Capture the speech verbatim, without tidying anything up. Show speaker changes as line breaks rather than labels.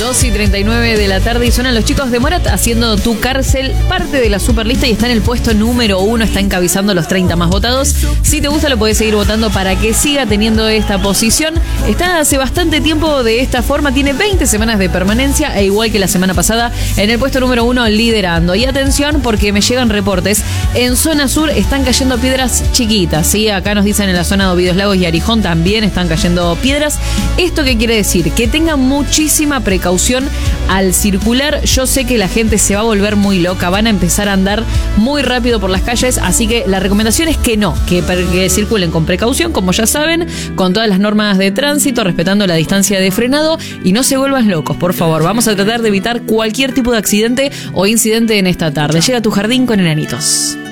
dos y treinta y nueve de la tarde y suenan los chicos de Morat haciendo Tu Cárcel, parte de la superlista, y está en el puesto número uno, está encabezando los treinta más votados. Si te gusta lo podés seguir votando para que siga teniendo esta posición. Está hace bastante tiempo de esta forma, tiene veinte semanas de permanencia e igual que la semana pasada en el puesto número uno liderando. Y atención porque me llegan reportes, en zona sur están cayendo piedras chiquitas, ¿sí? Acá nos dicen en la zona de Ovidios Lagos y Arijón también están cayendo piedras. ¿Esto qué quiere decir? Que tengan muchísima precaución al circular. Yo sé que la gente se va a volver muy loca, van a empezar a andar muy rápido por las calles, así que la recomendación es que no, que, que circulen con precaución, como ya saben, con todas las normas de tránsito, respetando la distancia de frenado y no se vuelvan locos, por favor. Vamos a tratar de evitar cualquier tipo de accidente o incidente en esta tarde. Llega a Tu Jardín con Enanitos.